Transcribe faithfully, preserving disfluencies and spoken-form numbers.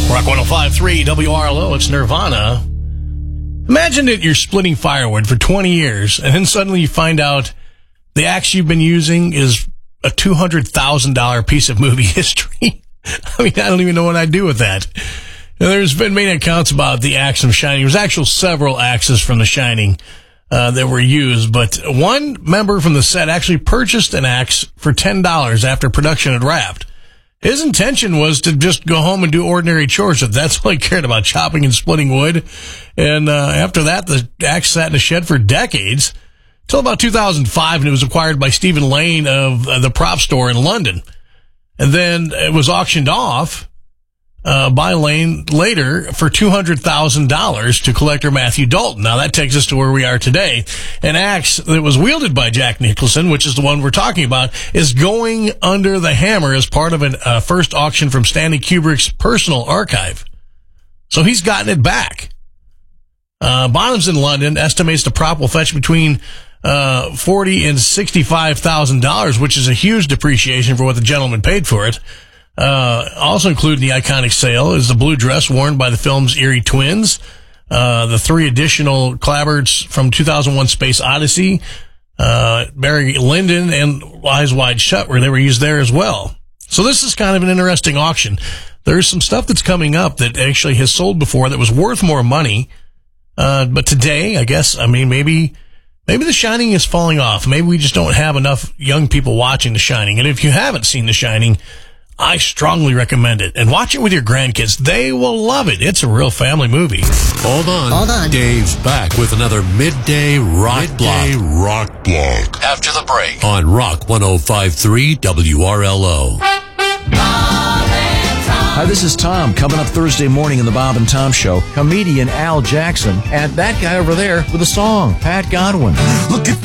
Rock one oh five point three W R L O, it's Nirvana. Imagine that you're splitting firewood for twenty years, and then suddenly you find out the axe you've been using is a two hundred thousand dollars piece of movie history. I mean, I don't even know what I'd do with that. Now, there's been many accounts about the axe from Shining. There's actual several axes from The Shining uh, that were used, but one member from the set actually purchased an axe for ten dollars after production had wrapped. His intention was to just go home and do ordinary chores. If that's all he cared about, chopping and splitting wood. And uh, after that, the axe sat in a shed for decades, till about two thousand five, and it was acquired by Stephen Lane of uh, the prop store in London. And then it was auctioned off uh, by Lane later for two hundred thousand dollars to collector Matthew Dalton. Now, that takes us to where we are today. An axe that was wielded by Jack Nicholson, which is the one we're talking about, is going under the hammer as part of a uh, first auction from Stanley Kubrick's personal archive. So he's gotten it back. Uh, Bonhams in London estimates the prop will fetch between uh, forty thousand dollars and sixty-five thousand dollars, which is a huge depreciation for what the gentleman paid for it. Uh, also included in the iconic sale is the blue dress worn by the film's Eerie Twins, uh, the three additional clapboards from two thousand one Space Odyssey, uh, Barry Lyndon, and Eyes Wide Shut, where they were used there as well. So this is kind of an interesting auction. There's some stuff that's coming up that actually has sold before that was worth more money, uh, but today, I guess, I mean, maybe... Maybe The Shining is falling off. Maybe we just don't have enough young people watching The Shining. And if you haven't seen The Shining, I strongly recommend it. And watch it with your grandkids. They will love it. It's a real family movie. Hold on. Hold on. Dave's back with another Midday Rock Midday Block. Rock Block. After the break. On Rock one oh five point three W R L O. Hi, this is Tom. Coming up Thursday morning in the Bob and Tom Show, comedian Al Jackson and that guy over there with a song, Pat Godwin. Look at